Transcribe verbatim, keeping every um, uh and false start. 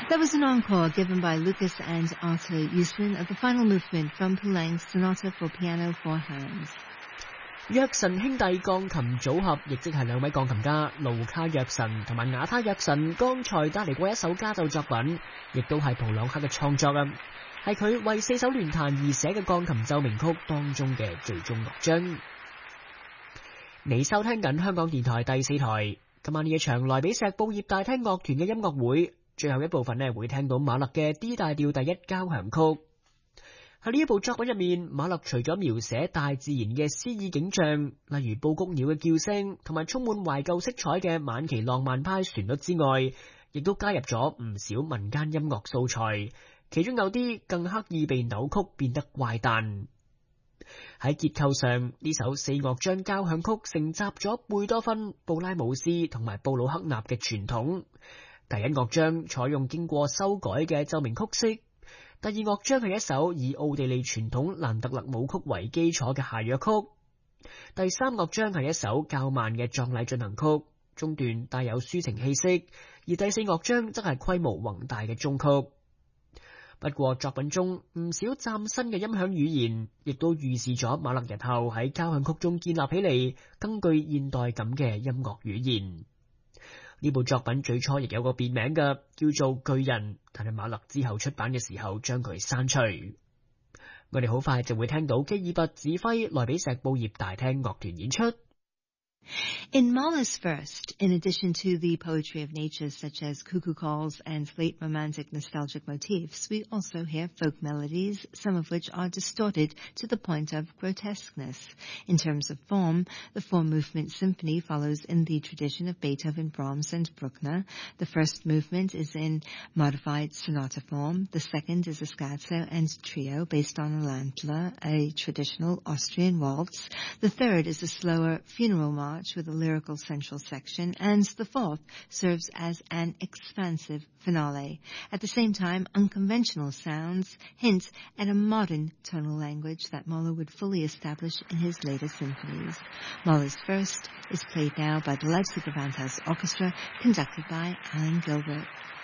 That was an encore given by Lucas and Arthur Usman of the final movement from Poulenc's Sonata for Piano Four Hands. 約神兄弟鋼琴組合，亦即係兩位鋼琴家盧卡約神同埋雅他約神，剛才帶嚟過一首家奏作品，亦都係普朗克嘅創作啊，係佢為四手聯彈而寫嘅鋼琴奏鳴曲當中嘅最終樂章。你收聽緊香港電台第四台，今晚呢一場萊比錫布業大廳樂團嘅音樂會，最後一部分呢會聽到馬勒嘅 D 大調第一交響曲。喺呢一部作品入面，馬勒除咗描寫大自然嘅詩意景象，例如布谷鳥嘅叫聲同埋充滿懷舊色彩嘅晚期浪漫派旋律之外，亦都加入咗唔少民間音樂素材，其中有啲更刻意被扭曲變得怪誕。喺結構上，呢首四樂章交響曲承襲咗貝多芬、布拉姆斯同埋布魯克納嘅傳統。第一樂章採用經過修改嘅奏鳴曲式，第二樂章係一首以奧地利傳統蘭特勒舞曲為基礎嘅諧謔曲，第三樂章係一首較慢嘅葬禮進行曲，中段帶有抒情氣息，而第四樂章則係規模宏大嘅終曲。不過作品中唔少嶄新嘅音響語言，亦都預示咗馬勒日後喺交響曲中建立起嚟更具現代感嘅音樂語言。呢部作品最初亦有個別名嘅，叫做巨人，但係馬勒之後出版嘅時候將佢刪除。我哋好快就會聽到基爾伯指揮萊比錫布業大廳樂團演出。 In Mahler's first, in addition to the poetry of nature such as cuckoo calls and late romantic nostalgic motifs, we also hear folk melodies, some of which are distorted to the point of grotesqueness. In terms of form, the four-movement symphony follows in the tradition of Beethoven, Brahms, and Bruckner. The first movement is in modified sonata form. The second is a scherzo and trio based on a Landler, a traditional Austrian waltz. The third is a slower funeral march with a lyrical central section, and the fourth serves as an expansive finale. At the same time, unconventional sounds hint at a modern tonal language that Mahler would fully establish in his later symphonies. Mahler's first is played now by the Leipzig Gewandhaus Orchestra, conducted by Alan Gilbert.